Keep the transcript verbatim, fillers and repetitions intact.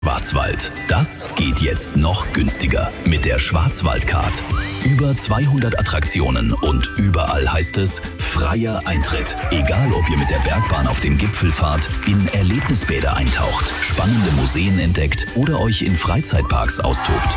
Schwarzwald. Das geht jetzt noch günstiger mit der Schwarzwaldcard. Über zweihundert Attraktionen und überall heißt es freier Eintritt. Egal, ob ihr mit der Bergbahn auf den Gipfel fahrt, in Erlebnisbäder eintaucht, spannende Museen entdeckt oder euch in Freizeitparks austobt.